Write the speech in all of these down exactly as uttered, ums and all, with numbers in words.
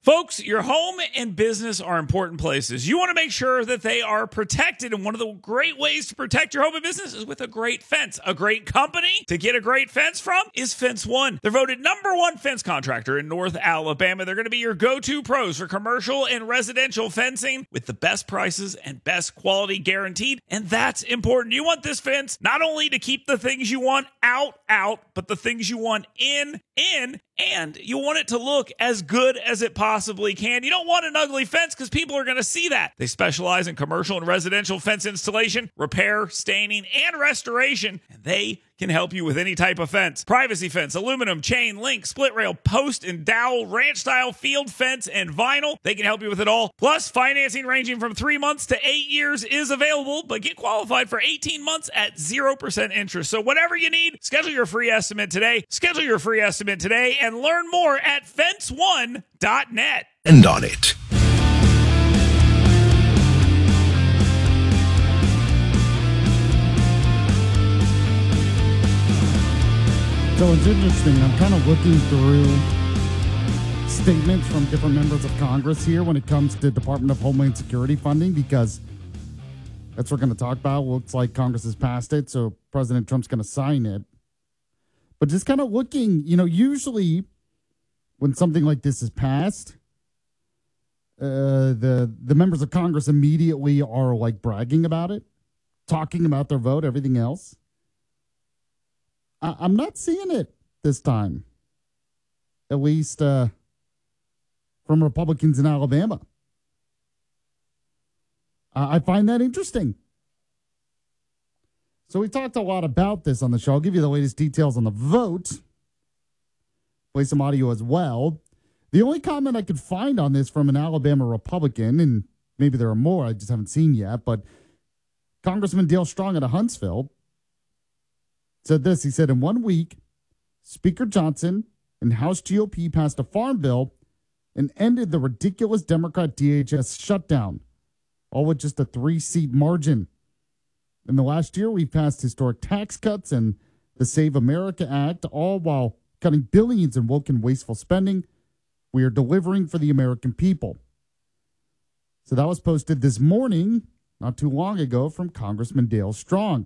Folks, your home and business are important places. You want to make sure that they are protected, and one of the great ways to protect your home and business is with a great fence. A great company to get a great fence from is Fence One. They're voted number one fence contractor in North Alabama. They're going to be your go-to pros for commercial and residential fencing with the best prices and best quality guaranteed, and that's important. You want this fence not only to keep the things you want out, out, but the things you want in, in, and you want it to look as good as it possibly can. You don't want an ugly fence because people are going to see that. They specialize in commercial and residential fence installation, repair, staining, and restoration, and they can help you with any type of fence. Privacy fence, aluminum, chain, link, split rail, post and dowel, ranch style, field fence, and vinyl. They can help you with it all. Plus, financing ranging from three months to eight years is available, but get qualified for eighteen months at zero percent interest. So whatever you need, schedule your free estimate today. Schedule your free estimate today and learn more at fence one dot net. And on it. So it's interesting. I'm kind of looking through statements from different members of Congress here when it comes to Department of Homeland Security funding, because that's what we're going to talk about. Looks like Congress has passed it, so President Trump's going to sign it. But just kind of looking, you know, usually when something like this is passed, uh, the the members of Congress immediately are like bragging about it, talking about their vote, everything else. I, I'm not seeing it this time, at least uh, from Republicans in Alabama. I, I find that interesting. So we talked a lot about this on the show. I'll give you the latest details on the vote. Play some audio as well. The only comment I could find on this from an Alabama Republican, and maybe there are more I just haven't seen yet, but Congressman Dale Strong out of Huntsville said this. He said, in one week, Speaker Johnson and House G O P passed a farm bill and ended the ridiculous Democrat D H S shutdown, all with just a three-seat margin. In the last year, we've passed historic tax cuts and the Save America Act, all while cutting billions in woke and wasteful spending. We are delivering for the American people. So that was posted this morning, not too long ago, from Congressman Dale Strong.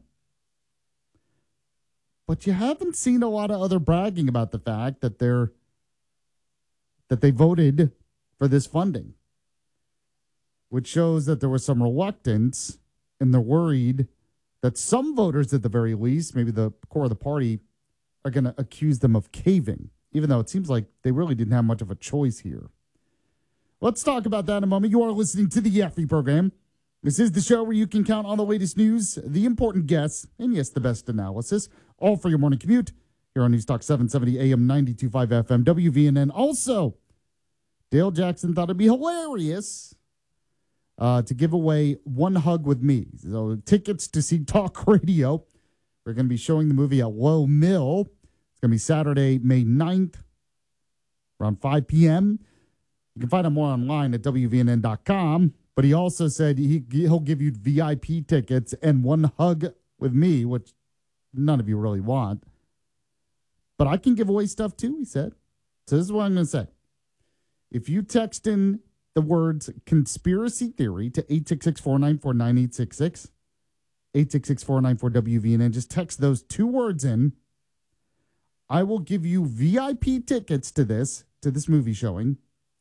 But you haven't seen a lot of other bragging about the fact that they're that they voted for this funding, which shows that there was some reluctance, and they're worried that some voters, at the very least, maybe the core of the party, are going to accuse them of caving, even though it seems like they really didn't have much of a choice here. Let's talk about that in a moment. You are listening to the Yaffe program. This is the show where you can count on the latest news, the important guests, and yes, the best analysis, all for your morning commute here on News Talk seven seventy A M ninety-two point five F M W V N N. Also, Dale Jackson thought it'd be hilarious uh, to give away One Hug with Me. So tickets to see Talk Radio. We're going to be showing the movie at Low Mill. It's going to be Saturday, May ninth, around five p.m. You can find out more online at W V N N dot com. But he also said he, he'll give you V I P tickets and One Hug with Me, which none of you really want. But I can give away stuff too, he said. So this is what I'm going to say. If you text in the words conspiracy theory to eight six six, four nine four, nine eight six six, eight six six, four nine four, W V N N, just text those two words in, I will give you V I P tickets to this, to this movie showing.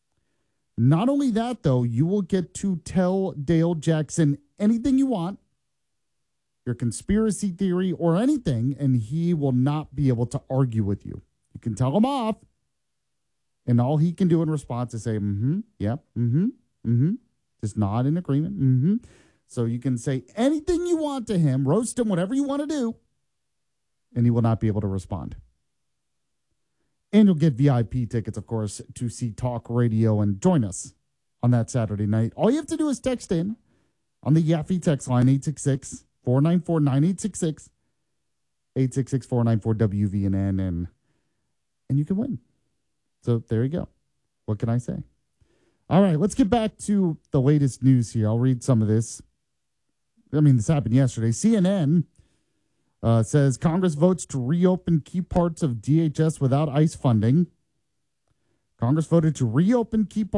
Not only that, though, you will get to tell Dale Jackson anything you want, your conspiracy theory or anything, and he will not be able to argue with you. You can tell him off, and all he can do in response is say, mm-hmm, yeah, mm-hmm, mm-hmm, just nod in agreement, mm-hmm. So you can say anything you want to him, roast him, whatever you want to do, and he will not be able to respond. And you'll get V I P tickets, of course, to see Talk Radio and join us on that Saturday night. All you have to do is text in on the Yaffe text line, eight six six, four nine four, nine eight six six, eight six six, four nine four, W V N N, and, and you can win. So there you go. What can I say? All right, let's get back to the latest news here. I'll read some of this. I mean, this happened yesterday. C N N Uh, says Congress votes to reopen key parts of D H S without ICE funding. Congress voted to reopen key parts